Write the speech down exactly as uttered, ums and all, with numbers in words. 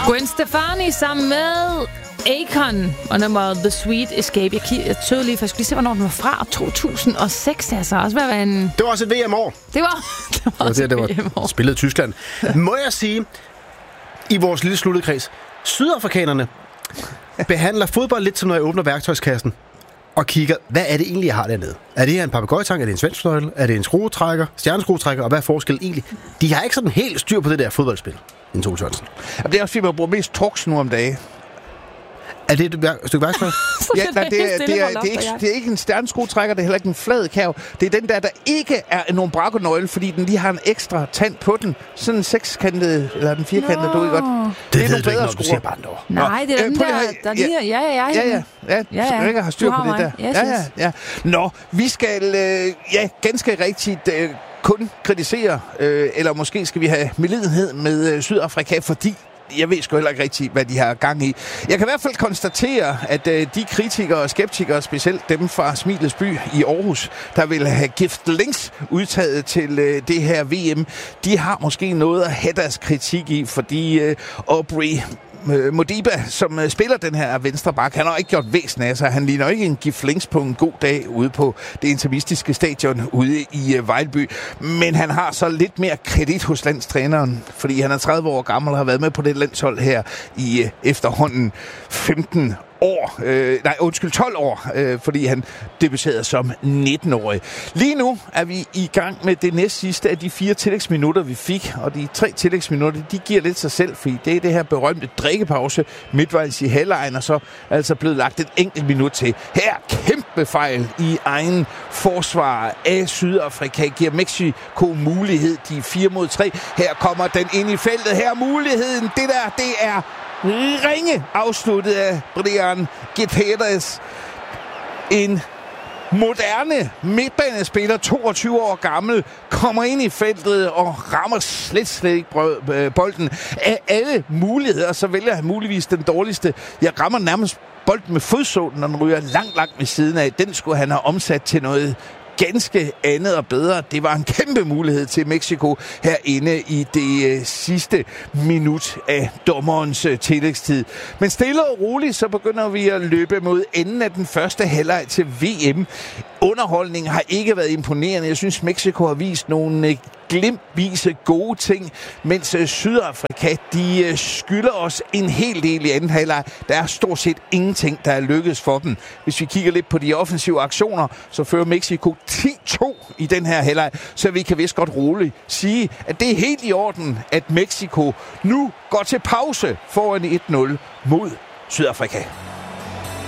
Gwen Stefani sammen med Akon og nummer The Sweet Escape. Jeg, jeg tøvede lige, for jeg skulle lige se, hvornår den var fra. to tusind og seks, altså. Også hvad var en... Det var også et V M-år. Det var, det var også det, det var et V M-år. Spillet i Tyskland. Må jeg sige, i vores lille sluttede kreds, sydafrikanerne behandler fodbold lidt som, når jeg åbner værktøjskassen og kigger, hvad er det egentlig, jeg har dernede? Er det her en papegøjetang? Er det en svensk fløjte? Er det en skruetrækker? Stjerneskruetrækker? Og hvad er forskellen egentlig? De har ikke sådan helt styr på det der fodboldspil, en Tove Sørensen. Det er også fordi, man bruger mest trucks nu om dagen. Er det et stykke værktøj? Ja, nej, det, er, det, er, det, er ikke, det er ikke en stjerneskruetrækker, det er heller ikke en flad kav. Det er den der, der ikke er nogen brakonøgle, fordi den lige har en ekstra tand på den. Sådan en sekskantet, eller den firkantede, du ved godt. Det, det er nogle bedre skruer. Nej, det er den der, der lige... Ja, ja, ja. Ja, ja. Ja, ja, ja. Rikke har styr på det der. Yes, ja, ja, ja. Nå, vi skal, øh, ja, ganske rigtigt... Øh, kun kritisere, øh, eller måske skal vi have medlidenhed med øh, Sydafrika, fordi jeg ved sgu heller ikke rigtigt, hvad de har gang i. Jeg kan i hvert fald konstatere, at øh, de kritikere og skeptikere, specielt dem fra Smilets by i Aarhus, der vil have gift links udtaget til øh, det her V M, de har måske noget at have deres kritik i, fordi øh, Aubrey Modiba, som uh, spiller den her venstre bak, han har ikke gjort væsen af sig. Han ligner ikke en giflings på en god dag ude på det interimistiske stadion ude i uh, Vejlby. Men han har så lidt mere kredit hos landstræneren, fordi han er tredive år gammel og har været med på det landshold her i uh, efterhånden femten år. Øh, nej, undskyld, tolv år, øh, fordi han debuterede som nitten-årig. Lige nu er vi i gang med det næst sidste af de fire tillægsminutter, vi fik, og de tre tillægsminutter, de giver lidt sig selv, fordi det er det her berømte drikkepause midtvejs i halvlejen, og så er altså blevet lagt et enkelt minut til. Her kæmpe fejl i egen forsvar af Sydafrika, giver Mexico mulighed, de fire mod tre. Her kommer den ind i feltet, her muligheden, det der, det er ringe afsluttet af Brian Gutierrez. En moderne midtbanespiller, toogtyve år gammel, kommer ind i feltet og rammer slet, slet ikke bolden. Af alle muligheder, så vælger han muligvis den dårligste. Jeg rammer nærmest bolden med fodsålen, og den ryger langt, langt ved siden af. Den skulle han have omsat til noget ganske andet og bedre. Det var en kæmpe mulighed til Mexico herinde i det øh, sidste minut af dommerens øh, tillægstid. Men stille og roligt, så begynder vi at løbe mod enden af den første halvleg til V M. Underholdningen har ikke været imponerende. Jeg synes, Mexico har vist nogle øh, glimtvise gode ting, mens øh, Sydafrika, de øh, skylder os en hel del i anden halvleg. Der er stort set ingenting, der er lykkedes for dem. Hvis vi kigger lidt på de offensive aktioner, så fører Mexico ti to i den her halvleg, så vi kan vist godt roligt sige, at det er helt i orden, at Mexico nu går til pause foran et nul mod Sydafrika.